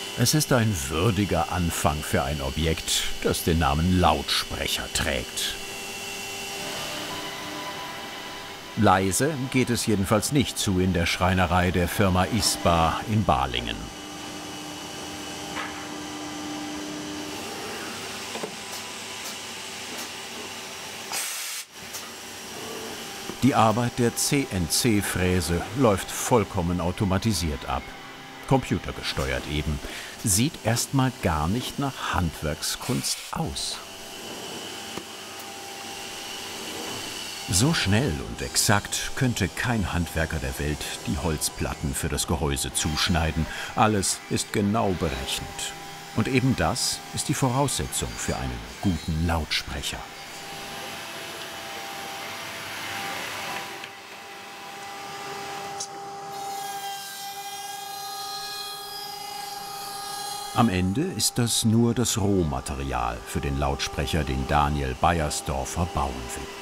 Es ist ein würdiger Anfang für ein Objekt, das den Namen Lautsprecher trägt. Leise geht es jedenfalls nicht zu in der Schreinerei der Firma ISPA in Balingen. Die Arbeit der CNC-Fräse läuft vollkommen automatisiert ab. Computergesteuert eben. Sieht erstmal gar nicht nach Handwerkskunst aus. So schnell und exakt könnte kein Handwerker der Welt die Holzplatten für das Gehäuse zuschneiden. Alles ist genau berechnet. Und eben das ist die Voraussetzung für einen guten Lautsprecher. Am Ende ist das nur das Rohmaterial für den Lautsprecher, den Daniel Beiersdorfer bauen will.